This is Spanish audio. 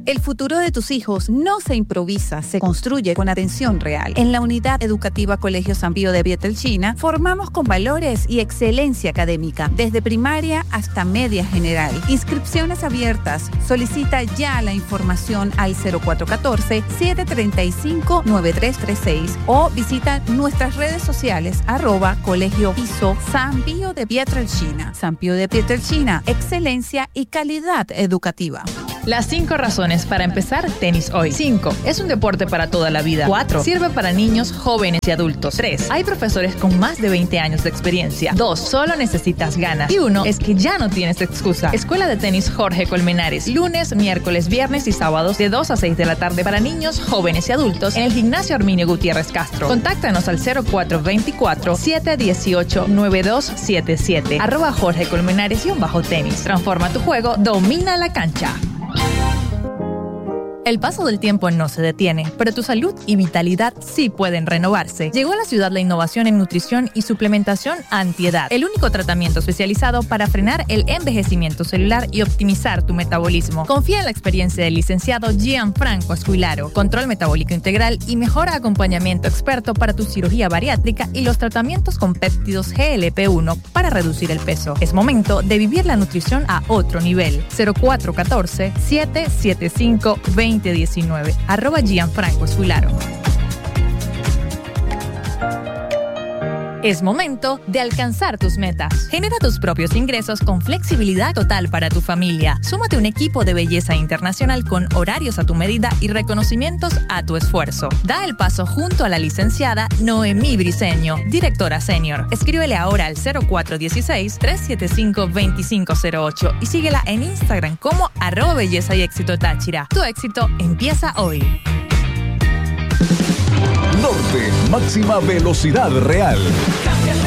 El futuro de tus hijos no se improvisa, se construye con atención real. En la Unidad Educativa Colegio San Pío de Pietrelcina formamos con valores y excelencia académica, desde primaria hasta media general. Inscripciones abiertas. Solicita ya la información al 0414-735-9336 o visita nuestras redes sociales @Colegio Piso San Pío de Pietrelcina. San Pío de Pietrelcina, excelencia y calidad educativa. Las 5 razones para empezar tenis hoy. 5. Es un deporte para toda la vida. 4. Sirve para niños, jóvenes y adultos. 3. Hay profesores con más de 20 años de experiencia. 2. Solo necesitas ganas. Y 1. Es que ya no tienes excusa. Escuela de Tenis Jorge Colmenares. Lunes, miércoles, viernes y sábados de 2 a 6 de la tarde para niños, jóvenes y adultos en el Gimnasio Arminio Gutiérrez Castro. Contáctanos al 0424-718-9277. @Jorge Colmenares_tenis. Transforma tu juego, domina la cancha. El paso del tiempo no se detiene, pero tu salud y vitalidad sí pueden renovarse. Llegó a la ciudad la innovación en nutrición y suplementación antiedad, el único tratamiento especializado para frenar el envejecimiento celular y optimizar tu metabolismo. Confía en la experiencia del licenciado Gianfranco Escuilaro, control metabólico integral y mejor acompañamiento experto para tu cirugía bariátrica y los tratamientos con péptidos GLP-1 para reducir el peso. Es momento de vivir la nutrición a otro nivel. 0414-775-2019. @Gianfranco Escuilaro. Es momento de alcanzar tus metas. Genera tus propios ingresos con flexibilidad total para tu familia. Súmate a un equipo de belleza internacional con horarios a tu medida y reconocimientos a tu esfuerzo. Da el paso junto a la licenciada Noemí Briceño, directora senior. Escríbele ahora al 0416-375-2508 y síguela en Instagram como @Belleza y Éxito Táchira. Tu éxito empieza hoy. Norte, máxima velocidad real.